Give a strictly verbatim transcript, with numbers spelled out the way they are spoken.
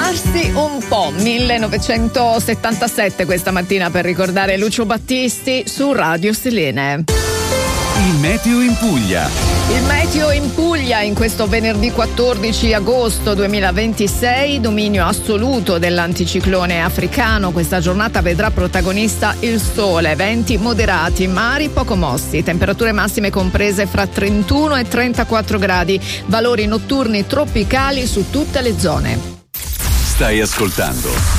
Allargarsi un po', millenovecentosettantasette questa mattina per ricordare Lucio Battisti su Radio Selene. Il meteo in Puglia. Il meteo in Puglia in questo venerdì quattordici agosto duemilaventisei, dominio assoluto dell'anticiclone africano. Questa giornata vedrà protagonista il sole, venti moderati, mari poco mossi, temperature massime comprese fra trentuno e trentaquattro gradi, valori notturni tropicali su tutte le zone. Stai ascoltando